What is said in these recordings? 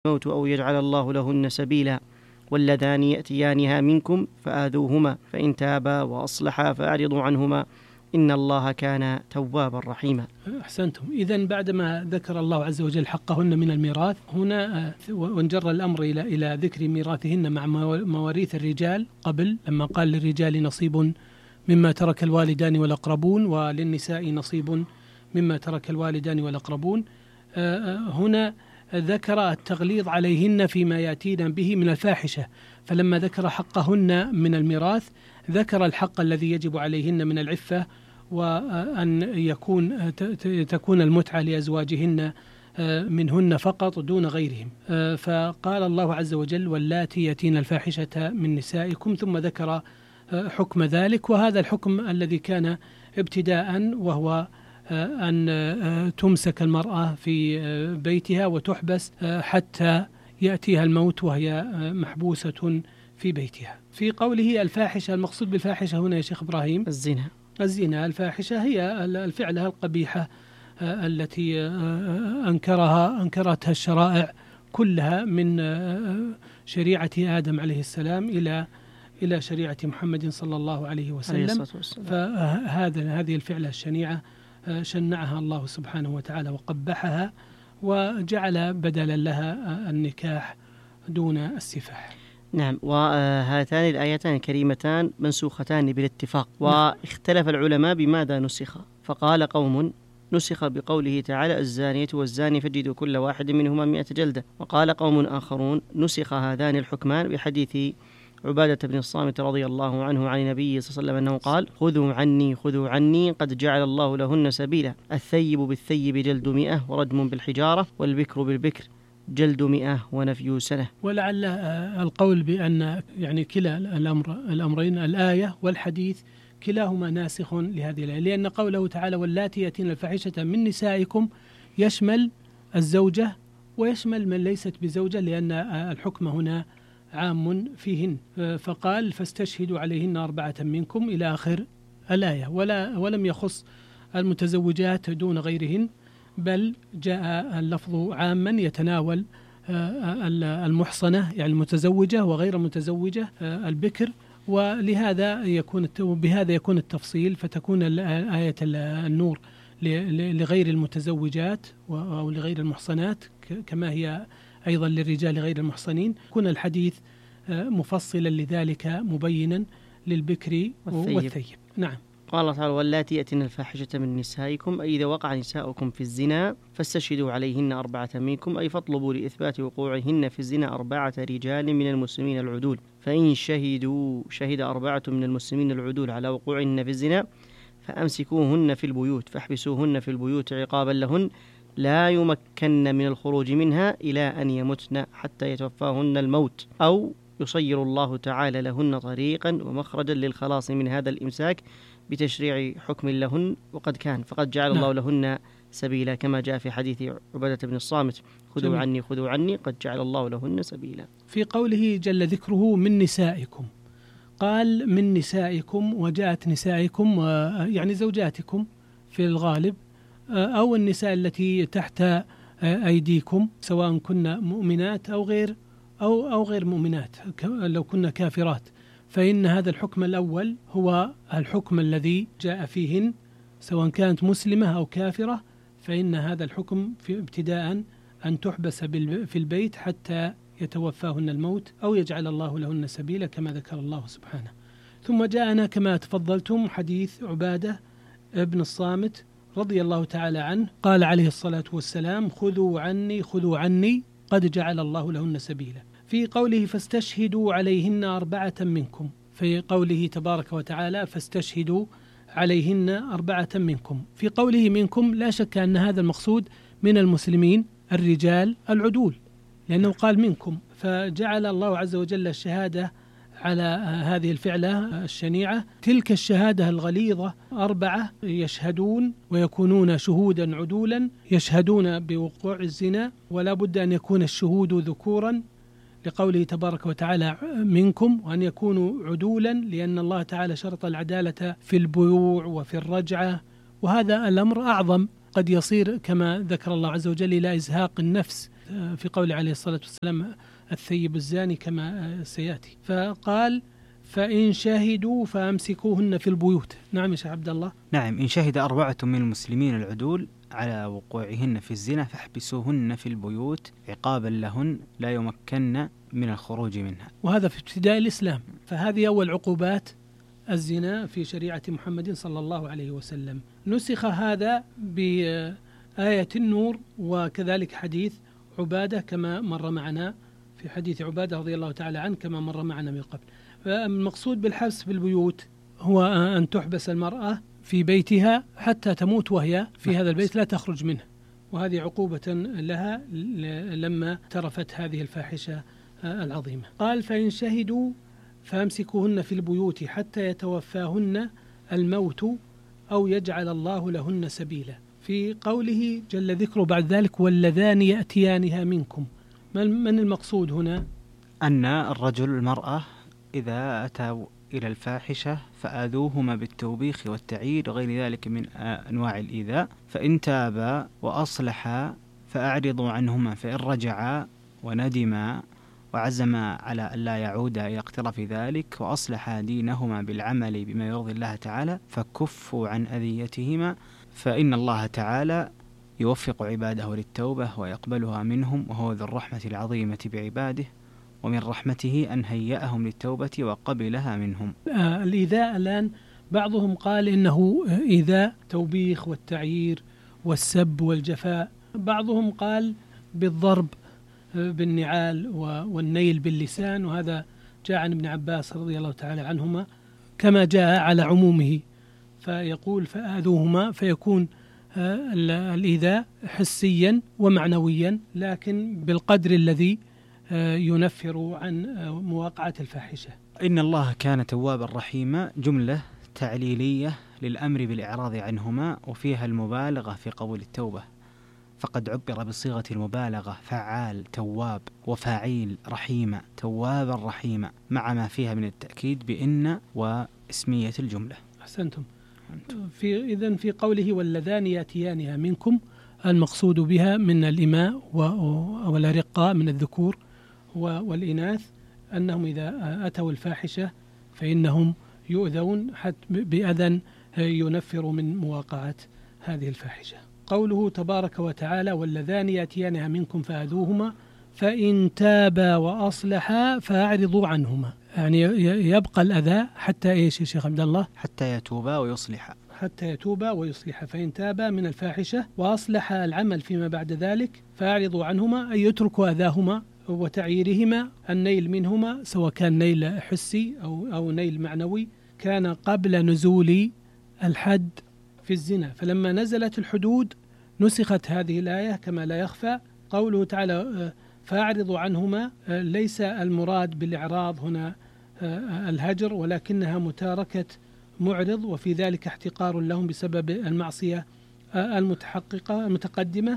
الموت أو يجعل الله لهن سبيلا واللذان يأتيانها منكم فآذوهما فإن تابا وأصلحا فأعرضوا عنهما إن الله كان توابا رحيما. أحسنتم. إذن بعدما ذكر الله عز وجل حقهن من الميراث هنا وانجر الأمر إلى ذكر ميراثهن مع مواريث الرجال قبل، لما قال للرجال نصيب مما ترك الوالدان والأقربون وللنساء نصيب مما ترك الوالدان والأقربون. هنا ذكر التغليظ عليهن فيما يأتين به من الفاحشة، فلما ذكر حقهن من الميراث ذكر الحق الذي يجب عليهن من العفة، وأن تكون المتعة لأزواجهن منهن فقط دون غيرهم. فقال الله عز وجل واللاتي يأتين الفاحشة من نسائكم، ثم ذكر حكم ذلك، وهذا الحكم الذي كان ابتداء وهو أن تمسك المرأة في بيتها وتحبس حتى يأتيها الموت وهي محبوسة في بيتها. في قوله الفاحشة، المقصود بالفاحشة هنا يا شيخ إبراهيم الزنا. الفاحشة هي الفعلة القبيحة التي أنكرتها الشرائع كلها من شريعة آدم عليه السلام إلى شريعة محمد صلى الله عليه وسلم. فهذه الفعلة الشنيعة شنعها الله سبحانه وتعالى وقبحها، وجعل بدلا لها النكاح دون السفاح. نعم. وهاتان الآيتان الكريمتان منسوختان بالاتفاق، واختلف العلماء بماذا نسخ. فقال قوم نسخ بقوله تعالى الزانية والزاني فاجلدوا كل واحد منهما 100 جلدة، وقال قوم آخرون نسخ هذان الحكمان بحديث عبادة بن الصامت رضي الله عنه عن النبي صلى الله عليه وسلم أنه قال خذوا عني قد جعل الله لهن سبيلا، الثيب بالثيب جلد 100 ورجم بالحجارة، والبكر بالبكر جلد 100 ونفي سنة. ولعل القول بأن يعني كلا الأمرين الآية والحديث كلاهما ناسخ لهذه الآية، لأن قوله تعالى واللاتي يأتين الفاحشة من نسائكم يشمل الزوجة ويشمل من ليست بزوجة، لأن الحكم هنا عام فيهن. فقال فاستشهدوا عليهن 4 منكم إلى آخر الآية، ولم يخص المتزوجات دون غيرهن، بل جاء اللفظ عاما يتناول المحصنة يعني المتزوجة وغير المتزوجة البكر، ولهذا بهذا يكون التفصيل، فتكون آية النور لغير المتزوجات أو لغير المحصنات كما هي أيضا للرجال غير المحصنين. يكون الحديث مفصلا لذلك مبينا للبكر والثيب. نعم. قال الله تعالى واللاتي يأتين الفاحشة من نسائكم، أي إذا وقع نساؤكم في الزنا فاستشهدوا عليهن 4 منكم، أي فاطلبوا لإثبات وقوعهن في الزنا 4 رجال من المسلمين العدول، فإن شهد 4 من المسلمين العدول على وقوعهن في الزنا فأمسكوهن في البيوت فاحبسوهن في البيوت عقابا لهن لا يمكن من الخروج منها إلى أن يمتن حتى يتوفاهن الموت، أو يصير الله تعالى لهن طريقا ومخرجا للخلاص من هذا الإمساك بتشريع حكم لهن، فقد جعل الله لهن سبيلا، كما جاء في حديث عبادة بن الصامت خذوا عني قد جعل الله لهن سبيلا. في قوله جل ذكره من نسائكم، قال من نسائكم، وجاءت نسائكم يعني زوجاتكم في الغالب، أو النساء التي تحت أيديكم سواء كن مؤمنات أو غير مؤمنات، لو كن كافرات، فإن هذا الحكم الأول هو الحكم الذي جاء فيهن سواء كانت مسلمة أو كافرة، فإن هذا الحكم في ابتداء أن تحبس في البيت حتى يتوفاهن الموت أو يجعل الله لهن سبيلا كما ذكر الله سبحانه. ثم جاءنا كما تفضلتم حديث عبادة ابن الصامت رضي الله تعالى عنه، قال عليه الصلاة والسلام خذوا عني قد جعل الله لهن سبيلا. في قوله فاستشهدوا عليهن 4 منكم، في قوله تبارك وتعالى فاستشهدوا عليهن 4 منكم، في قوله منكم لا شك أن هذا المقصود من المسلمين الرجال العدول، لأنه قال منكم، فجعل الله عز وجل الشهادة على هذه الفعلة الشنيعة تلك الشهادة الغليظة 4 يشهدون ويكونون شهودا عدولا يشهدون بوقوع الزنا، ولا بد أن يكون الشهود ذكورا لقوله تبارك وتعالى منكم، وأن يكونوا عدولا لأن الله تعالى شرط العدالة في البيوع وفي الرجعة، وهذا الأمر أعظم قد يصير كما ذكر الله عز وجل إلى إزهاق النفس في قول عليه الصلاة والسلام الثيب الزاني كما سيأتي. فقال فإن شهدوا فأمسكوهن في البيوت. نعم يا شيخ عبد الله. نعم، إن شهد 4 من المسلمين العدول على وقوعهن في الزنا فاحبسوهن في البيوت عقابا لهن لا يمكن من الخروج منها. وهذا في ابتداء الإسلام، فهذه أول عقوبات الزنا في شريعة محمد صلى الله عليه وسلم. نسخ هذا بآية النور، وكذلك حديث عبادة كما مر معنا في حديث عبادة رضي الله تعالى عنه كما مر معنا من قبل. فالمقصود بالحبس في البيوت هو أن تحبس المرأة في بيتها حتى تموت وهي في هذا البيت لا تخرج منه، وهذه عقوبة لها لما اقترفت هذه الفاحشة العظيمة. قال فإن شهدوا فامسكوهن في البيوت حتى يتوفاهن الموت أو يجعل الله لهن سبيلا. في قوله جل ذكره بعد ذلك واللذان يأتيانها منكم، من المقصود هنا؟ أن الرجل والمرأة إذا أتوا إلى الفاحشة فآذوهما بالتوبيخ والتعيير وغير ذلك من أنواع الإيذاء، فإن تابا وأصلحا فأعرضوا عنهما، فإن رجعا وندما وعزما على أن لا يعودا إلى اقتراف ذلك وأصلحا دينهما بالعمل بما يرضي الله تعالى فكفوا عن أذيتهما، فإن الله تعالى يوفق عباده للتوبة ويقبلها منهم، وهو ذو الرحمة العظيمة بعباده، ومن رحمته أن هيأهم للتوبة وقبلها منهم. الإيذاء الآن بعضهم قال إنه إيذاء توبيخ والتعيير والسب والجفاء، بعضهم قال بالضرب بالنعال والنيل باللسان، وهذا جاء عن ابن عباس رضي الله تعالى عنهما كما جاء على عمومه، فيقول فآذوهما، فيكون الإيذاء حسيا ومعنويا لكن بالقدر الذي ينفر عن مواقعة الفاحشة. إن الله كان توابا رحيما جملة تعليلية للأمر بالإعراض عنهما، وفيها المبالغة في قبول التوبة، فقد عبر بصيغة المبالغة فعال تواب وفاعيل رحيمة توابا رحيمة، مع ما فيها من التأكيد بإن واسمية الجملة. أحسنتم. إذن في قوله واللذان يأتيانها منكم، المقصود بها من الإماء والأرقاء من الذكور والإناث أنهم إذا أتوا الفاحشة فإنهم يؤذون حتى بأذى ينفر من مواقعة هذه الفاحشة. قوله تبارك وتعالى واللذان يأتيانها منكم فآذوهما فإن تابا وأصلحا فأعرضوا عنهما، يعني يبقى الأذى حتى إيش يا شيخ عبد الله؟ حتى يتوبا ويصلحا. حتى يتوبا ويصلحا، فإن تابا من الفاحشة وأصلح العمل فيما بعد ذلك فأعرضوا عنهما، أي يتركوا أذاهما وتعييرهما، النيل منهما سواء كان نيل حسي أو نيل معنوي، كان قبل نزول الحد في الزنا، فلما نزلت الحدود نسخت هذه الآية كما لا يخفى. قوله تعالى فأعرضوا عنهما ليس المراد بالإعراض هنا الهجر، ولكنها متاركة معرض، وفي ذلك احتقار لهم بسبب المعصية المتحققة المتقدمة،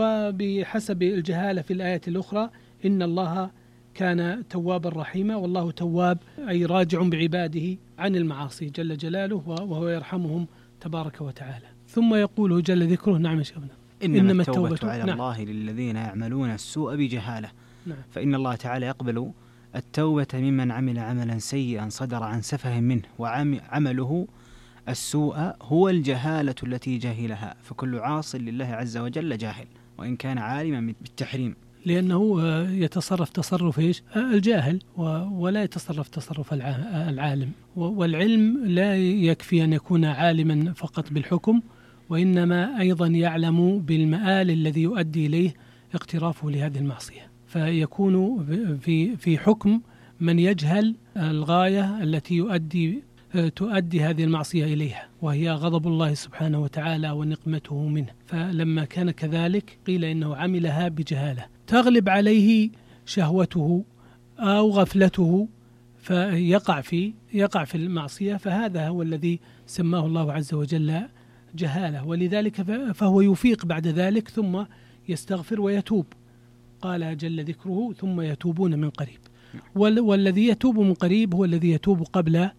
وبحسب الجهالة في الآية الأخرى إن الله كان توابا رحيما، والله تواب أي راجع بعباده عن المعاصي جل جلاله وهو يرحمهم تبارك وتعالى. ثم يقول جل ذكره نعم شبنا إنما التوبة على الله للذين يعملون السوء بجهالة. فإن الله تعالى يقبل التوبة ممن عمل عملا سيئا صدر عن سفه منه، وعمله السوء هو الجهالة التي جهلها، فكل عاص لله عز وجل جاهل وإن كان عالما بالتحريم، لأنه يتصرف تصرف إيش؟ الجاهل، ولا يتصرف تصرف العالم، والعلم لا يكفي أن يكون عالما فقط بالحكم، وإنما أيضا يعلم بالمآل الذي يؤدي إليه اقترافه لهذه المعصية، فيكون في حكم من يجهل الغاية التي تؤدي هذه المعصية إليها، وهي غضب الله سبحانه وتعالى ونقمته منه. فلما كان كذلك قيل إنه عملها بجهالة تغلب عليه شهوته أو غفلته فيقع في المعصية، فهذا هو الذي سماه الله عز وجل جهالة، ولذلك فهو يفيق بعد ذلك ثم يستغفر ويتوب. قال جل ذكره ثم يتوبون من قريب، والذي يتوب من قريب هو الذي يتوب قبل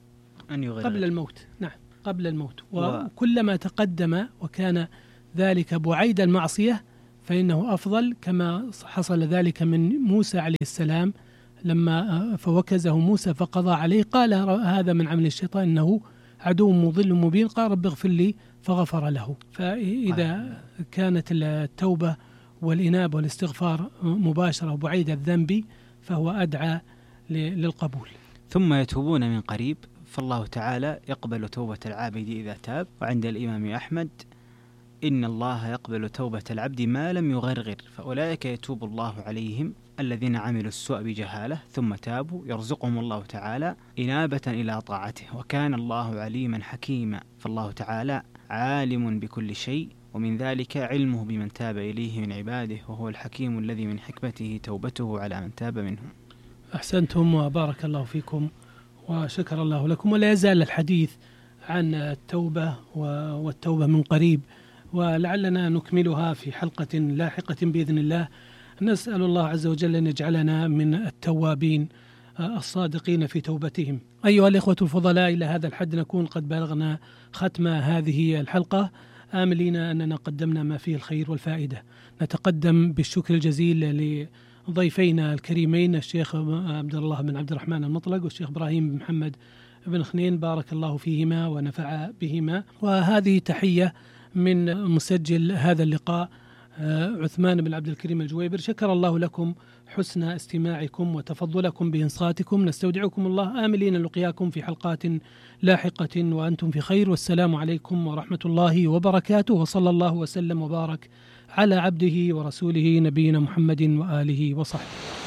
الموت. نعم قبل الموت، وكلما تقدم وكان ذلك بعيد المعصية فإنه أفضل، كما حصل ذلك من موسى عليه السلام لما فوكزه موسى فقضى عليه قال هذا من عمل الشيطان إنه عدو مضل مبين، قال رب اغفر لي فغفر له. فإذا كانت التوبة والإنابة والاستغفار مباشرة وبعيد الذنب فهو أدعى للقبول. ثم يتوبون من قريب، فالله تعالى يقبل توبة العابد إذا تاب. وعند الإمام أحمد إن الله يقبل توبة العبد ما لم يغرغر، فأولئك يتوب الله عليهم الذين عملوا السوء بجهالة ثم تابوا، يرزقهم الله تعالى إنابة إلى طاعته، وكان الله عليما حكيما. فالله تعالى عالم بكل شيء، ومن ذلك علمه بمن تاب إليه من عباده، وهو الحكيم الذي من حكمته توبته على من تاب منهم. أحسنتم وبارك الله فيكم وشكر الله لكم. ولا يزال الحديث عن التوبة والتوبة من قريب، ولعلنا نكملها في حلقة لاحقة بإذن الله. نسأل الله عز وجل أن يجعلنا من التوابين الصادقين في توبتهم. أيها الإخوة الفضلاء، إلى هذا الحد نكون قد بلغنا ختم هذه الحلقة، آملين أننا قدمنا ما فيه الخير والفائدة. نتقدم بالشكر الجزيل لضيفينا الكريمين الشيخ عبد الله بن عبد الرحمن المطلق والشيخ إبراهيم بن محمد بن خنين، بارك الله فيهما ونفع بهما. وهذه تحية من مسجل هذا اللقاء عثمان بن عبد الكريم الجويبر. شكر الله لكم حسن استماعكم وتفضلكم بإنصاتكم. نستودعكم الله آملين لقياكم في حلقات لاحقة وأنتم في خير، والسلام عليكم ورحمة الله وبركاته، وصلى الله وسلم وبارك على عبده ورسوله نبينا محمد وآله وصحبه.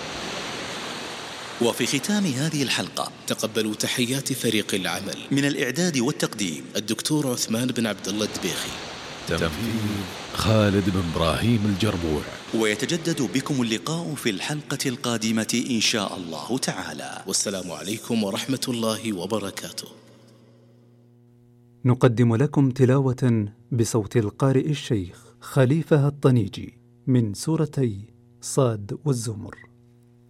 وفي ختام هذه الحلقة تقبلوا تحيات فريق العمل. من الإعداد والتقديم الدكتور عثمان بن عبد الله الدبيخي، تنفيذ خالد بن إبراهيم الجربوع. ويتجدد بكم اللقاء في الحلقة القادمة إن شاء الله تعالى، والسلام عليكم ورحمة الله وبركاته. نقدم لكم تلاوة بصوت القارئ الشيخ خليفة الطنيجي من سورتي صاد والزمر.